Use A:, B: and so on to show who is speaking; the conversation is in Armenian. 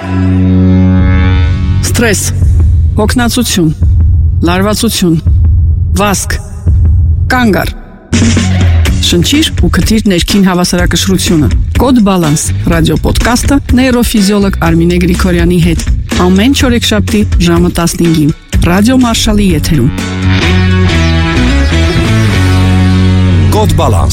A: Ստրես, հոգնածություն, լարվածություն, վազք, կանգ առ։ Շնչիր ու քթիր ներքին հավասարակշռությունը։ Կոդ Բալանս ռադիոպոդքասթը նեյրոֆիզիոլոգ Արմինե Գրիգորյանի հետ։ Ամեն չորեքշաբթի ժամը 15-ին Ռադիո Մարշալի եթերում։
B: Կոդ Բալանս